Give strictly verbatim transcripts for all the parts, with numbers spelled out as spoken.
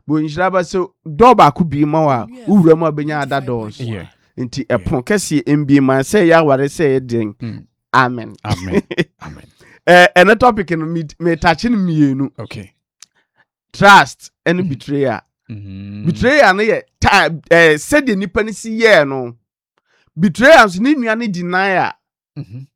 bo injiraba so do ba ku bi ma wa uwura mu abenya ada doors yeah nti epon kese mbi man say ya ware say den amen amen amen eh and the topic no me, me touching mienu okay trust and mm-hmm. betrayal mm-hmm. betrayal no ye time eh said the nipa ni si ye no betrayal so ni nua ni denial mhm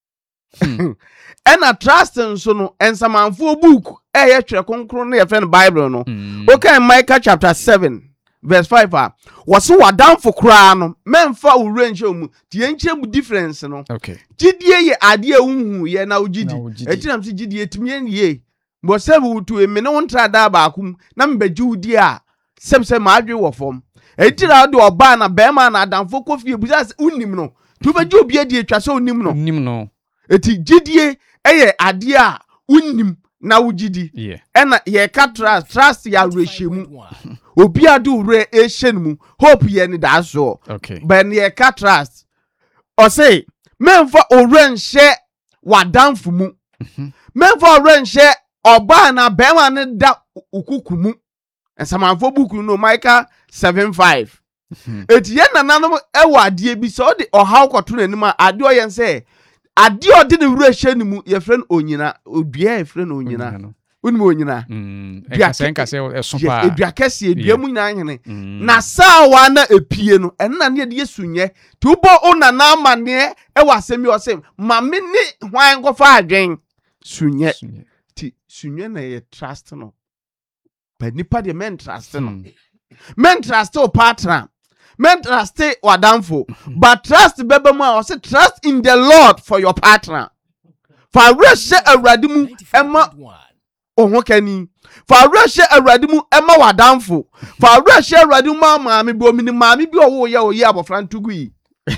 and a trust nso no ensamanfo book eh ye twerɛ konkron na ye friend Bible no okay Micah chapter seven verse five ah was wadam for kra no memfa owura nche mu tie nche mu difference no okay gidie ye ade a unhu ye na ogidi etinam se gidie timie ye bo se wutu eme ne wontra da ba akum na mbagi wudi a sebse ma adwe wo fom etira de oba na be ma na adamfo kofie buza unim no tu bagi obi ade atwa se unim no unim no eti gidie eye ade a unim na wugidi yeah ena ye ka trust trust ya rehemu obi adu re ehyen mu hope ye ni da so okay ben ye ka trust o say memfa oren hye wadamfo mu memfa oren hye oba na be ma ne da ukuku mu ensamanfo buku no Micah seven five eti ye nananom e wade bi so de ohaw kwoto nanim ade o yen say ade o de ne wura hye ni mu ye friend onyina odua ye friend onyina unimo onyina mm ekase nkase esopa edua kase edua mu nyina hene na sawa na epie no enna ne de yesunye ti ubo ona na amane e wasemi o sem ma me ni hwan gofa adwen sunye ti sunye na ye trust no but nipa de men trust no men trust o partner men trust wadamfo but trust bebe mu o say trust in the Lord for your partner for reshe awrade mu ema ohun kani fa reshe awrade mu ema wadamfo fa reshe awrade mu maami bi omini maami bi owo ye oye abofra ntugu yi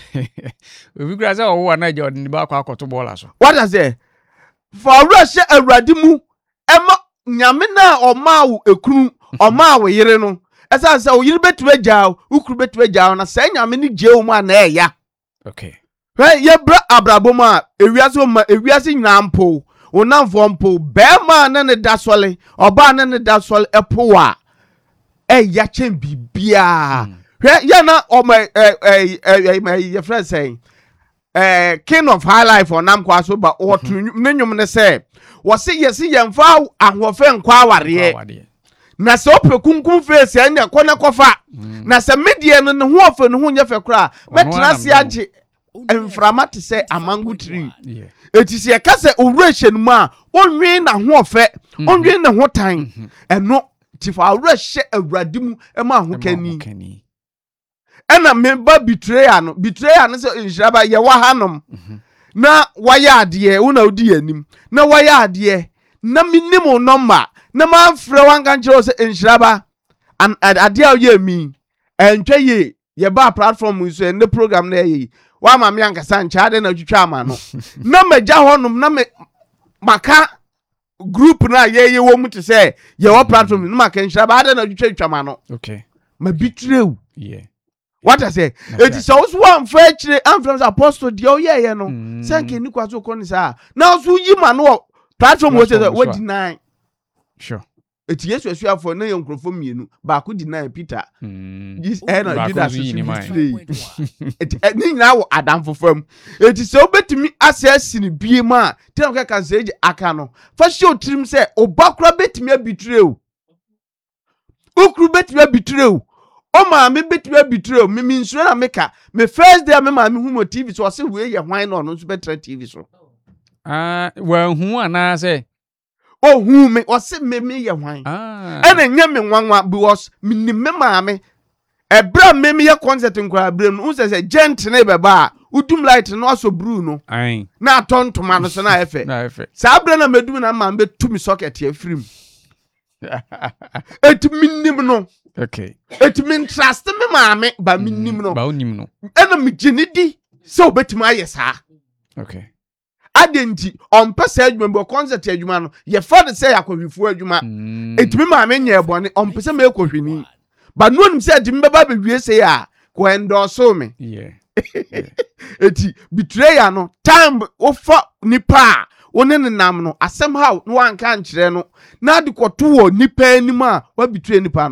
obi gra say owo na je odin ba kwa akoto bola so what does it fa reshe awrade mu ema nyame na omaawo ekunu omaawo yire no esa se o yire betu agyaw ukuru betu agyaw na se nyame ni gye mu ana eya okay right ye bra abrabom a ewiase ma ewiase nyampo onamfo mpo bema na ne dasole oba na ne dasole epoa eh ya chen bibia hwe ya na o ma eh eh eh ye friend say eh king of high life onam kwa so ba o ne nyum ne say wo se yesi yemfa ahofe nkwa aware na se opekunkum face anya kona kofa na se medie no ne ho ofe no ho nya fe kra metra se age enframa te say amango tree yeah etisi e kase owurehye nmu a onwen na ho ofe onwen na ho tan eno ti fa owurehye awrade mu e ma ho kani ena me ba betrayal no betrayal no se injiraba ye wa hanom na waya ade una odi anim na waya ade na minimo number na ma frɛ wanka nkyerɛ se injiraba an ade a ye mi entwa ye ye ba platform so ne program na ye wa ma me ankasa ncha ade na twitwa ama no na magya honum na me maka group na ye ye wo mu te say ye wo platform na maka nhyira ba ade na twitwa twama no okay ma bitrew yeah what I say it is also one fair am from apostle de o ye ye no sanke ni kwaso ko ni sa na so yi ma no platform wo say we deny sure it yes we sure for na ye nkrofo mienu ba ko deny Peter this era Judas it ni na wo adamfo fam it is so betimi access ni bie ma tem ka kan say aka no fa show trim say obakura betimi abitrew ukru betimi abitrew o ma me betimi abitrew me me nsuro na meka me first day me ma me hu mo T V so say we ye hwan no no so betra T V so ah well hu ana say oh hu me o say me me ye hwan ah ena nya me nwanwa because me ni me ma me ebra me me ye concert nkwa bra no say say gent na be ba udum light no aso bru no ai na tontoma no so na efe na efe sa bra na medum na ma be tumi socket e frim et minim no okay et min trust me ma me ba minim no ba onim no ena me ginidi so betima ayesa okay adenti on pese adwuma bo concert adwuma no ye fa de say akohwifu adwuma etimi ma me nya ebone on pese me ekohwini ba no nim say adimi beba be wie say a ko endorse me yeah eti betrayal no time ofa nipa one ne nam no asem how no anka nkyere no na de kwoto wo nipa anim a wa betray nipa